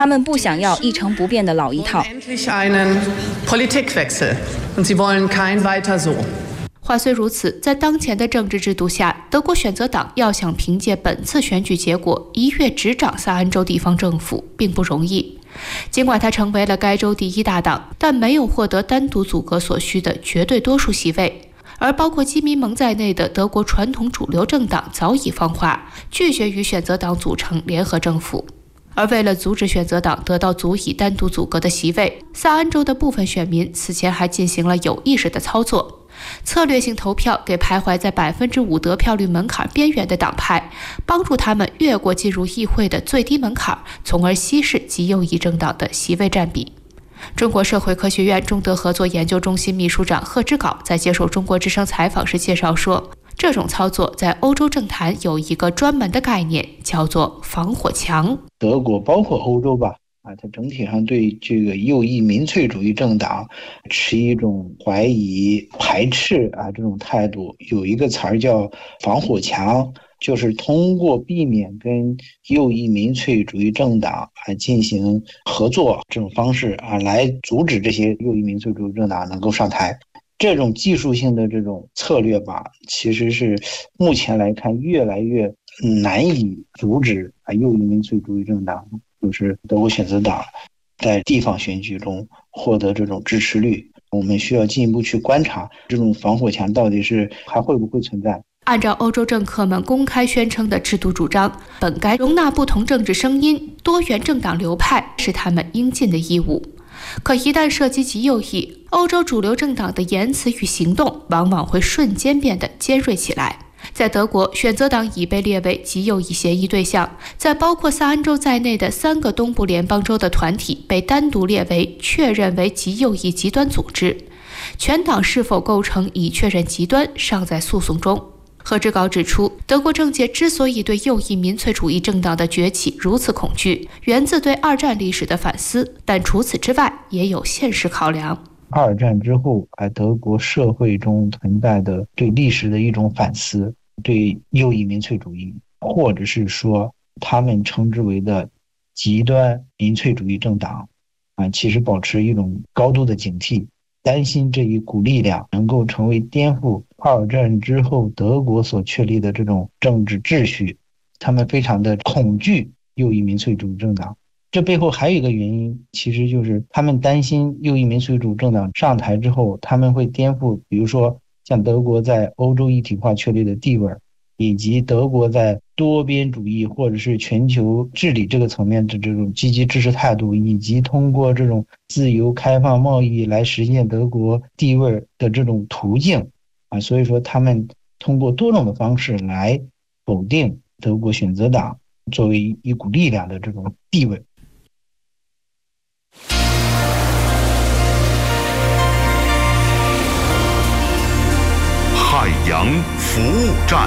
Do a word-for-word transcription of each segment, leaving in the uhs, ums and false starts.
他们不想要一成不变的老一套。 话虽如此，在当前的政治制度下，德国选择党要想凭借本次选举结果一跃执掌萨恩州地方政府，并不容易。尽管他成为了该州第一大党，但没有获得单独组阁所需的绝对多数席位。而包括基民盟在内的德国传统主流政党早已放话，拒绝与选择党组成联合政府。而为了阻止选择党得到足以单独组阁的席位，萨恩州的部分选民此前还进行了有意识的操作，策略性投票给徘徊在百分之五得票率门槛边缘的党派，帮助他们越过进入议会的最低门槛，从而稀释极右翼政党的席位占比。中国社会科学院中德合作研究中心秘书长贺之镐在接受中国之声采访时介绍说，这种操作在欧洲政坛有一个专门的概念，叫做防火墙。 德国包括欧洲吧，啊，它整体上对这个右翼民粹主义政党持一种怀疑、排斥啊这种态度。有一个词儿叫防火墙，就是通过避免跟右翼民粹主义政党啊进行合作这种方式啊，来阻止这些右翼民粹主义政党能够上台。这种技术性的这种策略吧，其实是目前来看越来越难以阻止啊右翼民粹主义政党，就是德国选择党在地方选举中获得这种支持率。我们需要进一步去观察这种防火墙到底是还会不会存在。 按照欧洲政客们公开宣称的制度主张，本该容纳不同政治声音、多元政党流派是他们应尽的义务。可一旦涉及极右翼，欧洲主流政党的言辞与行动往往会瞬间变得尖锐起来。在德国，选择党已被列为极右翼协议对象，在包括萨恩州在内的三个东部联邦州的团体被单独列为确认为极右翼极端组织。全党是否构成已确认极端，尚在诉讼中。贺之镐指出，德国政界之所以对右翼民粹主义政党的崛起如此恐惧，源自对二战历史的反思，但除此之外也有现实考量。 二战之后，在德国社会中存在的对历史的一种反思，对右翼民粹主义，或者是说他们称之为的极端民粹主义政党啊，其实保持一种高度的警惕，担心这一股力量能够成为颠覆二战之后德国所确立的这种政治秩序，他们非常的恐惧右翼民粹主义政党。这背后还有一个原因，其实就是他们担心右翼民粹主义政党上台之后，他们会颠覆比如说像德国在欧洲一体化确立的地位，以及德国在多边主义或者是全球治理这个层面的这种积极支持态度，以及通过这种自由开放贸易来实现德国地位的这种途径啊，所以说他们通过多种的方式来否定德国选择党作为一股力量的这种地位。 海洋服务站，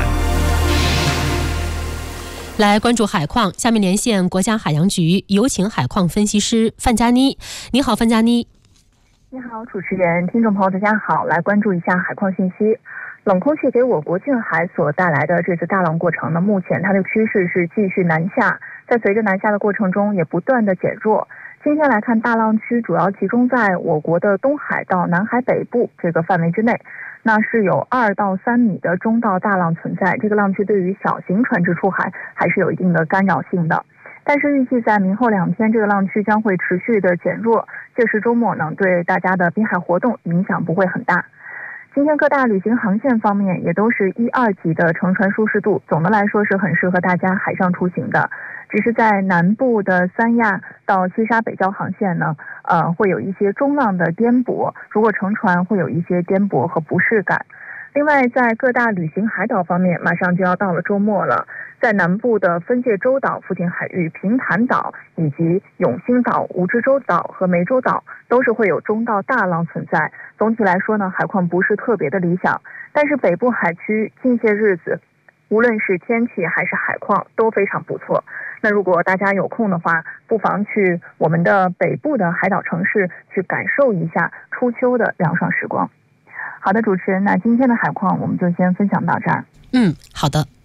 来关注海况。下面连线国家海洋局，有请海况分析师范佳妮。你好，范佳妮。 你好，主持人，听众朋友，大家好。来关注一下海况信息。冷空气给我国近海所带来的这次大浪过程呢，目前它的趋势是继续南下，在随着南下的过程中也不断的减弱。今天来看，大浪区主要集中在我国的东海到南海北部这个范围之内，那是有二到三米的中到大浪存在。这个浪区对于小型船只出海还是有一定的干扰性的，但是预计在明后两天，这个浪区将会持续的减弱，届时周末呢，对大家的滨海活动影响不会很大。今天各大旅行航线方面也都是一二级的乘船舒适度，总的来说是很适合大家海上出行的。只是在南部的三亚到西沙北郊航线呢，呃，会有一些中浪的颠簸，如果乘船会有一些颠簸和不适感。另外，在各大旅行海岛方面，马上就要到了周末了，在南部的分界洲岛附近海域、平潭岛以及永兴岛、蜈支洲岛和湄洲岛都是会有中到大浪存在。总体来说呢，海况不是特别的理想，但是北部海区近些日子无论是天气还是海况都非常不错。那如果大家有空的话，不妨去我们的北部的海岛城市去感受一下初秋的凉爽时光。好的，主持人，那今天的海况我们就先分享到这儿。 嗯，好的。